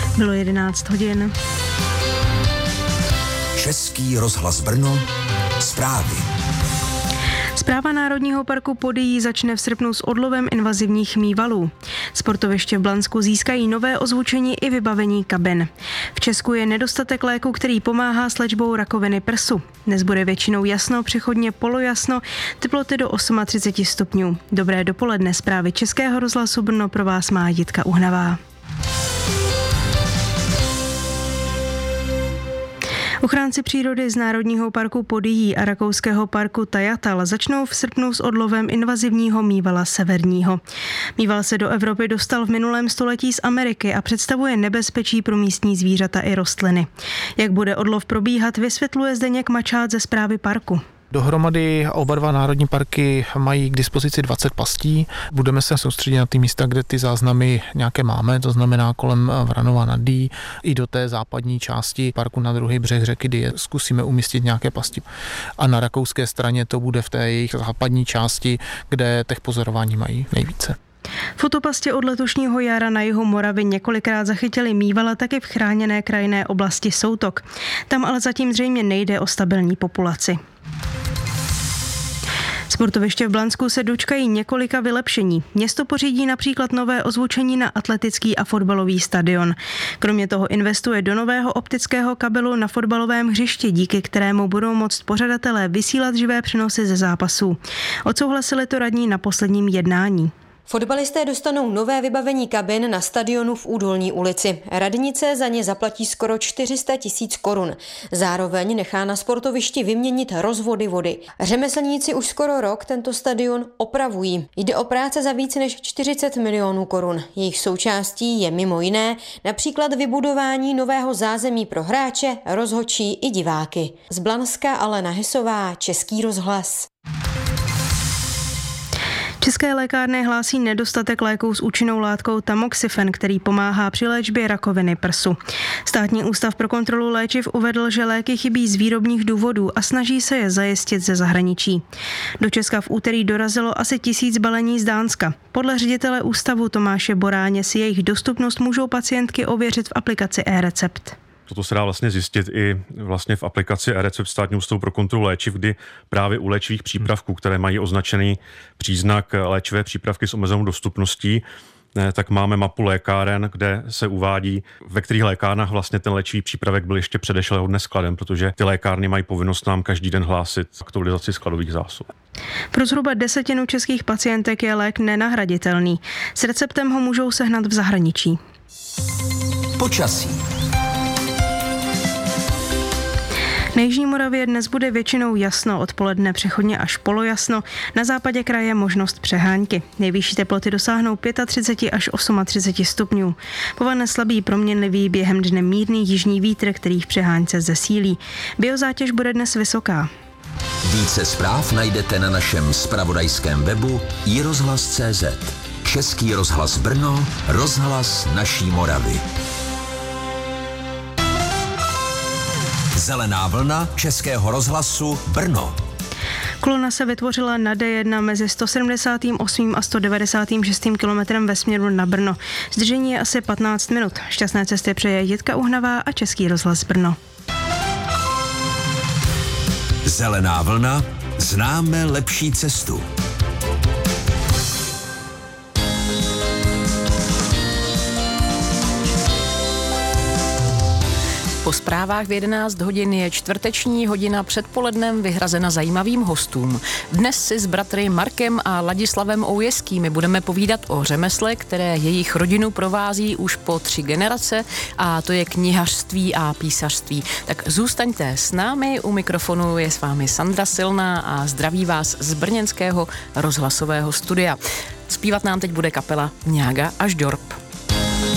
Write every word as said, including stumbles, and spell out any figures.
Bylo jedenáct hodin. Český rozhlas Brno, zprávy. Správa Národního parku Podyjí začne v srpnu s odlovem invazivních mývalů. Sportoviště v Blansku získají nové ozvučení i vybavení kabin. V Česku je nedostatek léku, který pomáhá s léčbou rakoviny prsu. Dnes bude většinou jasno, přechodně polojasno, teploty do třicet osm stupňů. Dobré dopoledne, zprávy Českého rozhlasu Brno pro vás má Jitka Uhnavá. Ochránci přírody z Národního parku Podyjí a rakouského parku Tajatal začnou v srpnu s odlovem invazivního mývala severního. Mýval se do Evropy dostal v minulém století z Ameriky a představuje nebezpečí pro místní zvířata i rostliny. Jak bude odlov probíhat, vysvětluje Zdeněk Mačát ze správy parku. Dohromady oba dva národní parky mají k dispozici dvacet pastí. Budeme se soustředit na ty místa, kde ty záznamy nějaké máme, to znamená kolem Vranova nad Dý, i do té západní části parku na druhý břeh řeky, kdy je zkusíme umístit nějaké pasti. A na rakouské straně to bude v té jejich západní části, kde těch pozorování mají nejvíce. Fotopastě od letošního jara na jihu Moravy několikrát zachytili mývala taky v chráněné krajinné oblasti Soutok. Tam ale zatím zřejmě nejde o stabilní populaci. Sportoviště v Blansku se dočkají několika vylepšení. Město pořídí například nové ozvučení na atletický a fotbalový stadion. Kromě toho investuje do nového optického kabelu na fotbalovém hřišti, díky kterému budou moct pořadatelé vysílat živé přenosy ze zápasů. Odsouhlasili to radní na posledním jednání. Fotbalisté dostanou nové vybavení kabin na stadionu v Údolní ulici. Radnice za ně zaplatí skoro čtyři sta tisíc korun. Zároveň nechá na sportovišti vyměnit rozvody vody. Řemeslníci už skoro rok tento stadion opravují. Jde o práce za více než čtyřicet milionů korun. Jejich součástí je mimo jiné například vybudování nového zázemí pro hráče, rozhodčí i diváky. Z Blanska Alena Hesová, Český rozhlas. České lékárny hlásí nedostatek léků s účinnou látkou tamoxifen, který pomáhá při léčbě rakoviny prsu. Státní ústav pro kontrolu léčiv uvedl, že léky chybí z výrobních důvodů a snaží se je zajistit ze zahraničí. Do Česka v úterý dorazilo asi tisíc balení z Dánska. Podle ředitele ústavu Tomáše Boráně si jejich dostupnost můžou pacientky ověřit v aplikaci eRecept. Toto se dá vlastně zjistit i vlastně v aplikaci eRecept Státního ústavu pro kontrolu léčiv, kdy právě u léčivých přípravků, které mají označený příznak léčivé přípravky s omezenou dostupností, tak máme mapu lékáren, kde se uvádí, ve kterých lékárnách vlastně ten léčivý přípravek byl ještě předešlého dne skladem, protože ty lékárny mají povinnost nám každý den hlásit aktualizaci skladových zásob. Pro zhruba desetinu českých pacientek je lék nenahraditelný. S receptem ho můžou sehnat v zahraničí. Počasí. Na jižní Moravě dnes bude většinou jasno, odpoledne přechodně až polojasno, na západě kraje možnost přehánky. Nejvyšší teploty dosáhnou třicet pět až třicet osm stupňů. Povane slabý proměnlivý, během dne mírný jižní vítr, který v přehánce zesílí. Biozátěž bude dnes vysoká. Více zpráv najdete na našem zpravodajském webu i rozhlas tečka cé zet. Český rozhlas Brno, rozhlas naší Moravy. Zelená vlna Českého rozhlasu Brno. Kolona se vytvořila na D jedna mezi sto sedmdesát osm a sto devadesát šest kilometrem ve směru na Brno. Zdržení je asi patnáct minut. Šťastné cesty přeje Jitka Uhnavá a Český rozhlas Brno. Zelená vlna, známe lepší cestu. Po zprávách v jedenáct hodin je čtvrteční hodina předpolednem vyhrazena zajímavým hostům. Dnes si s bratry Markem a Ladislavem Oujeskými budeme povídat o řemesle, které jejich rodinu provází už po tři generace, a to je knihařství a písařství. Tak zůstaňte s námi, u mikrofonu je s vámi Sandra Silná a zdraví vás z brněnského rozhlasového studia. Zpívat nám teď bude kapela Mňága a Žďorb.